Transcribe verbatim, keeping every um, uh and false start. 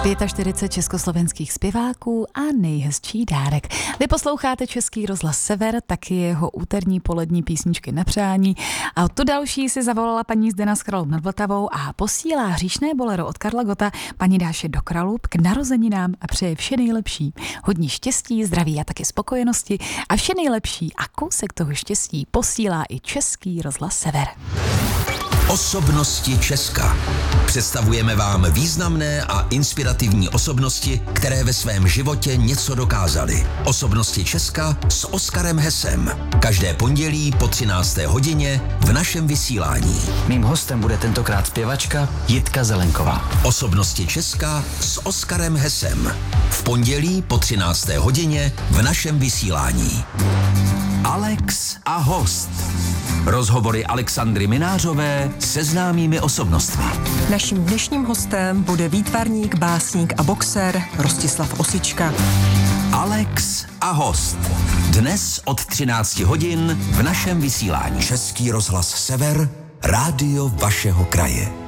čtyřicet pět československých zpěváků a nejhezčí dárek. Vy posloucháte Český rozhlas Sever, taky jeho úterní polední písničky na přání. A tu další si zavolala paní Zdena z Kralub nad Vltavou a posílá hříšné bolero od Karla Gotta paní Dáše do Kralub k narozeninám a přeje vše nejlepší. Hodně štěstí, zdraví a taky spokojenosti a vše nejlepší a kousek toho štěstí posílá i Český rozhlas Sever. Osobnosti Česka. Představujeme vám významné a inspirativní osobnosti, které ve svém životě něco dokázaly. Osobnosti Česka s Oskarem Hesem. Každé pondělí po třinácté hodině v našem vysílání. Mým hostem bude tentokrát zpěvačka Jitka Zelenková. Osobnosti Česka s Oskarem Hesem. V pondělí po třinácté hodině v našem vysílání. Alex a host. Rozhovory Alexandry Minářové se známými osobnostmi. Naším dnešním hostem bude výtvarník, básník a boxer Rostislav Osička. Alex a host. Dnes od třinácti hodin v našem vysílání. Český rozhlas Sever, rádio vašeho kraje.